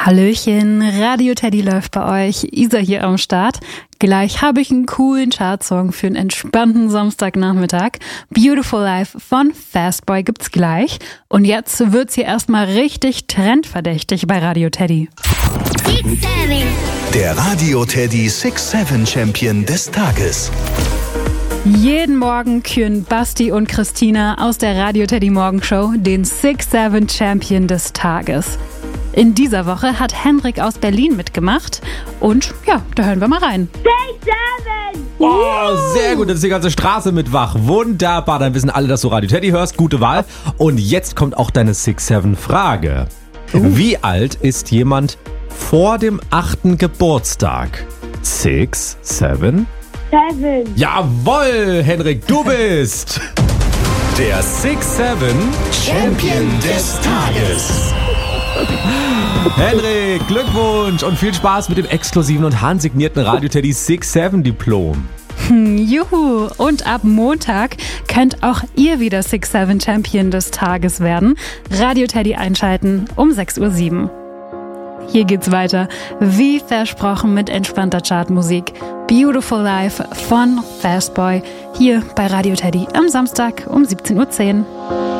Hallöchen, Radio Teddy läuft bei euch, Isa hier am Start. Gleich habe ich einen coolen Chartsong für einen entspannten Samstagnachmittag. Beautiful Life von Fastboy gibt's gleich. Und jetzt wird's hier erstmal richtig trendverdächtig bei Radio Teddy. 6-7. Der Radio Teddy 6-7 Champion des Tages. Jeden Morgen küren Basti und Christina aus der Radio Teddy Morgenshow den 6-7 Champion des Tages. In dieser Woche hat Henrik aus Berlin mitgemacht und ja, da hören wir mal rein. 6-7. Oh, sehr gut, das ist die ganze Straße mit wach. Wunderbar, dann wissen alle, dass du Radio Teddy hörst. Gute Wahl. Und jetzt kommt auch deine 6-7-Frage. Wie alt ist jemand vor dem 8. Geburtstag? 6, 7? 7. Jawohl, Henrik, du bist der 6-7 Champion des Tages. Henrik, Glückwunsch und viel Spaß mit dem exklusiven und handsignierten Radio Teddy 6-7 Diplom. Juhu! Und ab Montag könnt auch ihr wieder 6-7 Champion des Tages werden. Radio Teddy einschalten um 6:07 Uhr. Hier geht's weiter, wie versprochen mit entspannter Chartmusik. Beautiful Life von Fastboy hier bei Radio Teddy am Samstag um 17:10 Uhr.